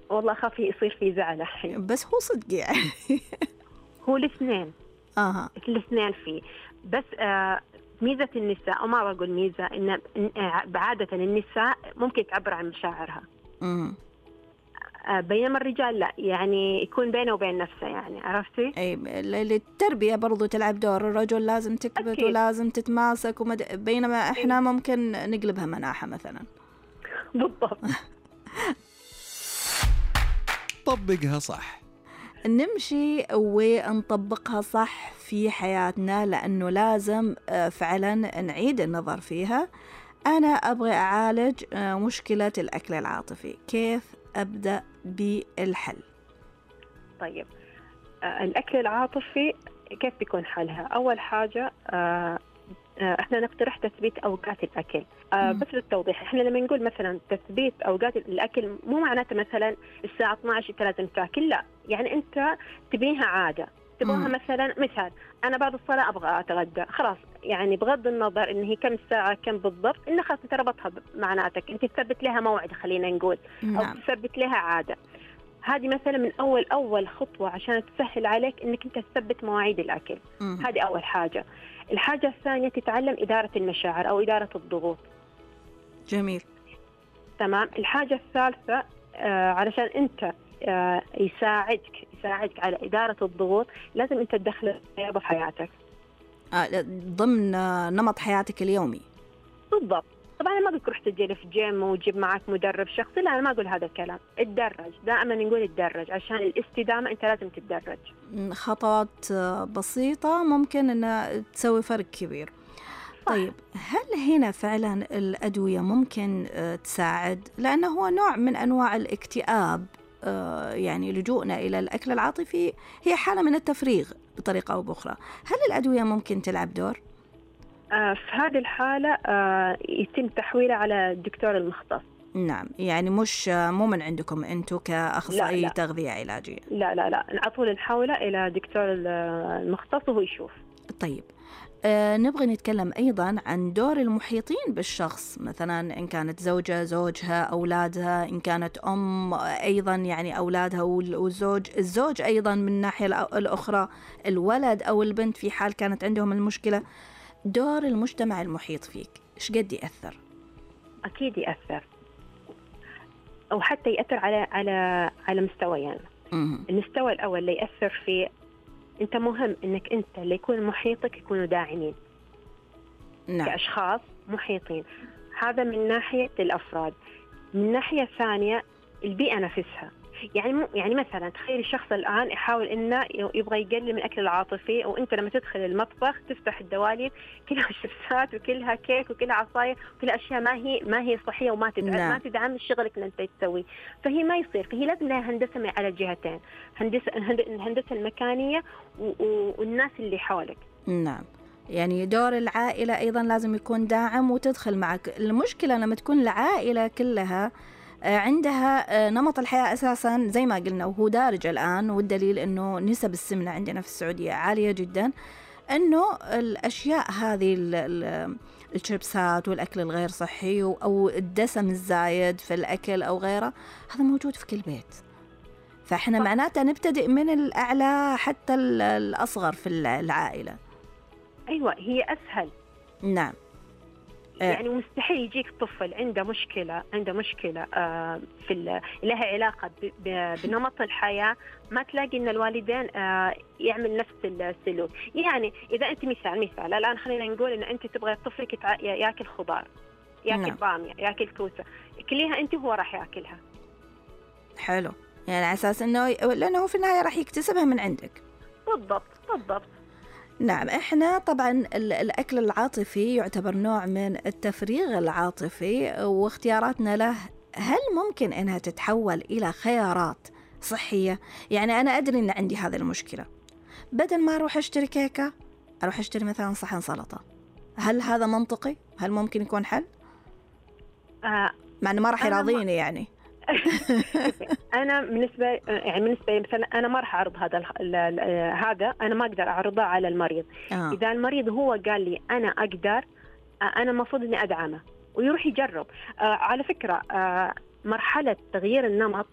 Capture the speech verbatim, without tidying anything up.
والله أخاف يصير في زعل الحين. بس هو صدق يعني. هو الاثنين. اها الاثنين فيه. بس آه ميزة النساء، أو ما بقول ميزة، إن بعادة النساء ممكن تعبر عن مشاعرها. امم آه بينما الرجال لا، يعني يكون بينه وبين نفسه، يعني عرفتي؟ اي التربية برضو تلعب دور، الرجل لازم تكبت أكيد. ولازم تتماسك ومد... بينما احنا ممكن نقلبها مناحة مثلا. بالضبط. طبقها صح. نمشي ونطبقها صح في حياتنا، لأنه لازم فعلا نعيد النظر فيها. أنا أبغى أعالج مشكلة الأكل العاطفي، كيف أبدأ بالحل؟ طيب آه الأكل العاطفي كيف بيكون حلها؟ أول حاجة آه احنا نقترح تثبيت اوقات الاكل. آه بس للتوضيح، احنا لما نقول مثلا تثبيت اوقات الاكل مو معناته مثلا الساعه اثني عشر انت لازم تاكل، لا، يعني انت تبيها عاده، تبغاها مثلا مثال انا بعد الصلاه ابغى اتغدى، خلاص يعني بغض النظر ان هي كم ساعه كم بالضبط، انه خلاص انت ربطها معناتك انت تثبت لها موعد، خلينا نقول، او نعم. تثبت لها عاده. هذه مثلا من اول اول خطوه عشان تسهل عليك انك انت تثبت مواعيد الاكل. هذه اول حاجه. الحاجة الثانية تتعلم إدارة المشاعر أو إدارة الضغوط. جميل. تمام. الحاجة الثالثة آه علشان أنت آه يساعدك يساعدك على إدارة الضغوط، لازم أنت تدخل الرياضة في حياتك. آه ضمن نمط حياتك اليومي. بالضبط. طبعا أنا ما أقول روح تسجل في جيم وجيب معك مدرب شخصي، لا أنا ما أقول هذا الكلام. اتدرج، دائما نقول اتدرج عشان الاستدامة، أنت لازم تتدرج. خطوات بسيطة ممكن أن تسوي فرق كبير. صح. طيب هل هنا فعلا الأدوية ممكن تساعد؟ لأنه هو نوع من أنواع الاكتئاب، يعني لجوءنا إلى الأكل العاطفي هي حالة من التفريغ بطريقة أو بأخرى. هل الأدوية ممكن تلعب دور؟ آه في هذه الحالة آه يتم تحويله على الدكتور المختص. نعم، يعني مش مو من عندكم أنتوا كأخصائي لا لا. تغذية علاجية؟ لا لا لا، على طول نحوله إلى دكتور المختص وهو يشوف. طيب آه نبغى نتكلم أيضا عن دور المحيطين بالشخص، مثلا إن كانت زوجة زوجها، أولادها، إن كانت أم أيضا يعني أولادها والزوج الزوج أيضا من الناحية الأخرى الولد أو البنت في حال كانت عندهم المشكلة. دور المجتمع المحيط فيك إيش قد يأثر؟ أكيد يأثر، أو حتى يأثر على على على مستويين. يعني. المستوى الأول اللي يأثر فيه، أنت مهم إنك أنت اللي يكون محيطك يكونوا داعمين. نعم. كأشخاص محيطين، هذا من ناحية الأفراد. من ناحية ثانية البيئة نفسها، يعني م... يعني مثلا تخيل الشخص الآن يحاول إنه يبغى يقلل من الأكل العاطفي، وأنت لما تدخل المطبخ تفتح الدواليب كلها شيبسات وكلها كيك وكلها عصاير وكلها أشياء ما هي ما هي صحية وما تدعم نعم. ما تدعم شغلك اللي أنت تسويه، فهي ما يصير. فهي لازم لها هندسة على الجهتين، هندسة الهندسة المكانية و... و... والناس اللي حولك. نعم، يعني دور العائلة أيضا لازم يكون داعم وتدخل معك. المشكلة لما تكون العائلة كلها عندها نمط الحياة أساسا زي ما قلنا وهو دارج الآن، والدليل أنه نسب السمنة عندنا في السعودية عالية جدا، أنه الأشياء هذه الشيبسات والأكل الغير صحي أو الدسم الزايد في الأكل أو غيره هذا موجود في كل بيت. فإحنا معناته نبتدئ من الأعلى حتى الأصغر في العائلة. أيوة، هي أسهل. نعم. يعني مستحيل يجيك طفل عنده مشكلة عنده مشكلة آه في لها علاقة بنمط الحياة ما تلاقي إن الوالدين آه يعمل نفس السلوك. يعني إذا أنت مثال مثال الآن خلينا نقول إن أنت تبغى طفلك يأكل خضار، يأكل بامية، يأكل كوسة، كليها أنت وهو راح يأكلها. حلو، يعني على أساس إنه لأنه في النهاية راح يكتسبها من عندك. بالضبط بالضبط. نعم، إحنا طبعا الأكل العاطفي يعتبر نوع من التفريغ العاطفي، واختياراتنا له هل ممكن أنها تتحول إلى خيارات صحية؟ يعني أنا أدري أن عندي هذه المشكلة، بدل ما أروح أشتري كيكة أروح أشتري مثلا صحن سلطة. هل هذا منطقي؟ هل ممكن يكون حل؟ آه مع أنه ما راح يراضيني يعني. أنا بالنسبة يعني بالنسبة مثلا أنا ما راح أعرض هذا هذا أنا ما أقدر أعرضه على المريض. آه. إذا المريض هو قال لي أنا أقدر، أنا المفروض إني أدعمه ويروح يجرب. آه على فكرة آه مرحلة تغيير النمط